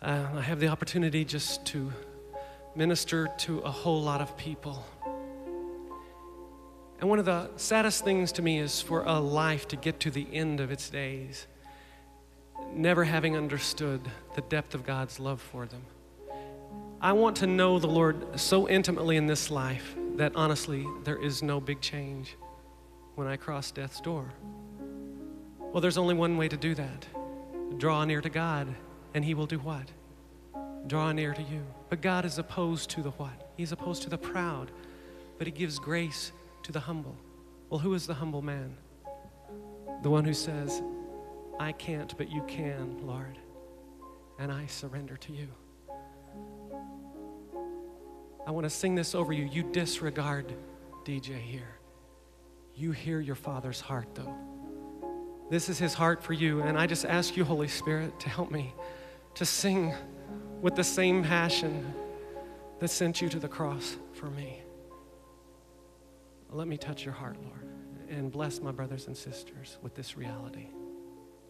I have the opportunity just to minister to a whole lot of people. And one of the saddest things to me is for a life to get to the end of its days, never having understood the depth of God's love for them. I want to know the Lord so intimately in this life that honestly, there is no big change when I cross death's door. Well, there's only one way to do that. Draw near to God, and He will do what? Draw near to you. But God is opposed to the what? He's opposed to the proud, but He gives grace to the humble. Well, who is the humble man? The one who says, I can't, but you can, Lord, and I surrender to you. I want to sing this over you. You disregard DJ here. You hear your Father's heart, though. This is His heart for you, and I just ask you, Holy Spirit, to help me to sing with the same passion that sent you to the cross for me. Let me touch your heart, Lord, and bless my brothers and sisters with this reality.